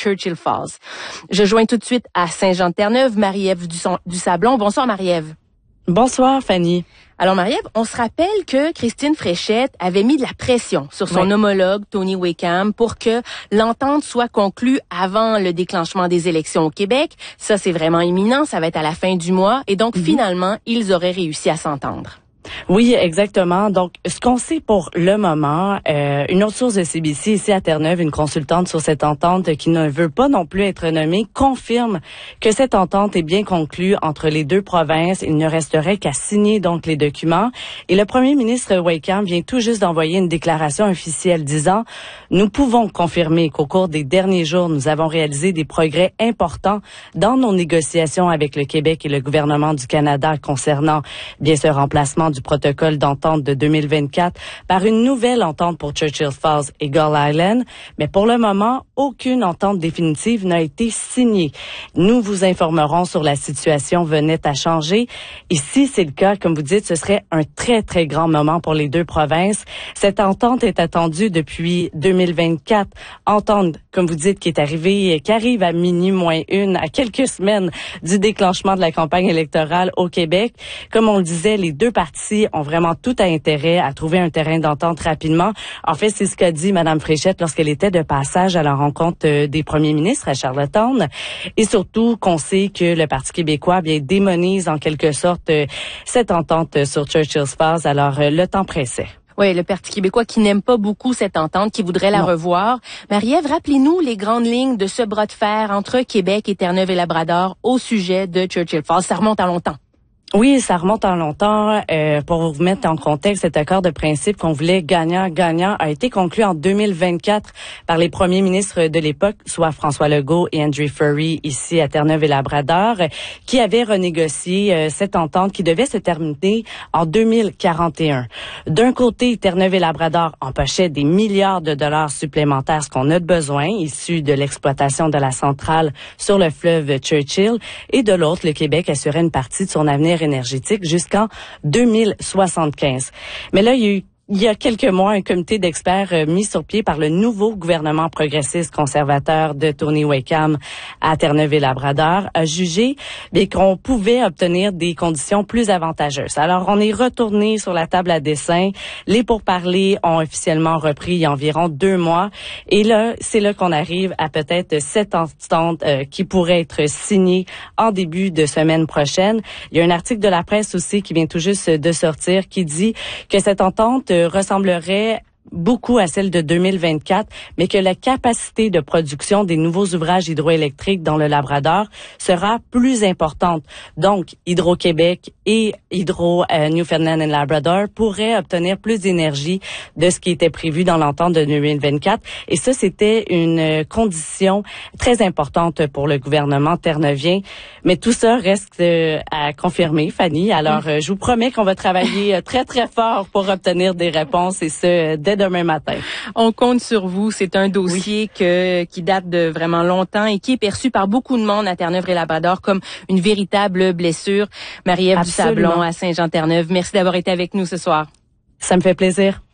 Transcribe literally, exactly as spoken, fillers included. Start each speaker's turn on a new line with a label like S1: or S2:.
S1: Churchill Falls. Je joins tout de suite à Saint-Jean-de-Terre-Neuve, Marie-Ève Dusablon. Bonsoir Marie-Ève.
S2: Bonsoir Fanny.
S1: Alors Marie-Ève, on se rappelle que Christine Fréchette avait mis de la pression sur son oui. homologue Tony Wakeham pour que l'entente soit conclue avant le déclenchement des élections au Québec. Ça, c'est vraiment imminent, ça va être à la fin du mois. Et donc, mm-hmm. finalement, ils auraient réussi à s'entendre.
S2: Oui, exactement. Donc, ce qu'on sait pour le moment, euh, une autre source de C B C ici à Terre-Neuve, une consultante sur cette entente qui ne veut pas non plus être nommée, confirme que cette entente est bien conclue entre les deux provinces. Il ne resterait qu'à signer donc les documents. Et le premier ministre Wakeham vient tout juste d'envoyer une déclaration officielle disant « Nous pouvons confirmer qu'au cours des derniers jours, nous avons réalisé des progrès importants dans nos négociations avec le Québec et le gouvernement du Canada concernant bien ce remplacement du protocole d'entente de deux mille vingt-quatre par une nouvelle entente pour Churchill Falls et Gull Island. Mais pour le moment, aucune entente définitive n'a été signée. Nous vous informerons sur la situation venait à changer. Et si c'est le cas, comme vous dites, ce serait un très, très grand moment pour les deux provinces. Cette entente est attendue depuis deux mille vingt-quatre. Entente, comme vous dites, qui est arrivée, qui arrive à minuit moins une, à quelques semaines du déclenchement de la campagne électorale au Québec. Comme on le disait, les deux parties ont vraiment tout à intérêt à trouver un terrain d'entente rapidement. En fait, c'est ce qu'a dit Mme Fréchette lorsqu'elle était de passage à la rencontre des premiers ministres à Charlottetown. Et surtout qu'on sait que le Parti québécois bien démonise en quelque sorte cette entente sur Churchill Falls. Alors, le temps pressait.
S1: Oui, le Parti québécois qui n'aime pas beaucoup cette entente, qui voudrait la non. revoir. Marie-Ève, rappelez-nous les grandes lignes de ce bras de fer entre Québec et Terre-Neuve et Labrador au sujet de Churchill Falls. Ça remonte à longtemps.
S2: Oui, ça remonte en longtemps. Euh, pour vous mettre en contexte, cet accord de principe qu'on voulait gagnant-gagnant a été conclu en deux mille vingt-quatre par les premiers ministres de l'époque, soit François Legault et Andrew Furey, ici à Terre-Neuve et Labrador, qui avaient renégocié euh, cette entente qui devait se terminer en deux mille quarante et un. D'un côté, Terre-Neuve et Labrador empochaient des milliards de dollars supplémentaires, ce qu'on a de besoin, issus de l'exploitation de la centrale sur le fleuve Churchill, et de l'autre, le Québec assurait une partie de son avenir énergétique jusqu'en deux mille soixante-quinze. Mais là, il y a eu Il y a quelques mois, un comité d'experts euh, mis sur pied par le nouveau gouvernement progressiste conservateur de Tony Wakeham à Terre-Neuve et Labrador a jugé bien, qu'on pouvait obtenir des conditions plus avantageuses. Alors, on est retourné sur la table à dessin. Les pourparlers ont officiellement repris il y a environ deux mois. Et là, c'est là qu'on arrive à peut-être cette entente euh, qui pourrait être signée en début de semaine prochaine. Il y a un article de la presse aussi qui vient tout juste de sortir qui dit que cette entente ressemblerait beaucoup à celle de deux mille vingt-quatre, mais que la capacité de production des nouveaux ouvrages hydroélectriques dans le Labrador sera plus importante. Donc, Hydro-Québec et Hydro-Newfoundland and Labrador pourraient obtenir plus d'énergie de ce qui était prévu dans l'entente de deux mille vingt-quatre. Et ça, c'était une condition très importante pour le gouvernement terneuvien. Mais tout ça reste à confirmer, Fanny. Alors, mmh. je vous promets qu'on va travailler très, très fort pour obtenir des réponses, et ce, dès demain matin.
S1: On compte sur vous. C'est un dossier oui. que qui date de vraiment longtemps et qui est perçu par beaucoup de monde à Terre-Neuve et Labrador comme une véritable blessure. Marie-Ève Dusablon à Saint-Jean-Terre-Neuve, merci d'avoir été avec nous ce soir.
S2: Ça me fait plaisir.